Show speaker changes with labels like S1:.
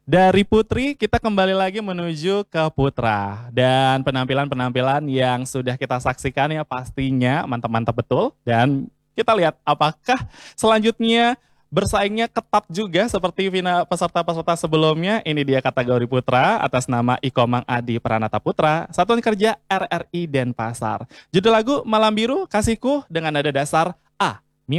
S1: Dari putri kita kembali lagi menuju ke putra dan penampilan-penampilan yang sudah kita saksikan ya pastinya mantap-mantap betul dan kita lihat apakah selanjutnya bersaingnya ketat juga seperti peserta-peserta sebelumnya. Ini dia kategori putra atas nama Ikomang Adi Pranata Putra, Satuan Kerja RRI Denpasar. Judul lagu Malam Biru Kasihku dengan nada dasar A.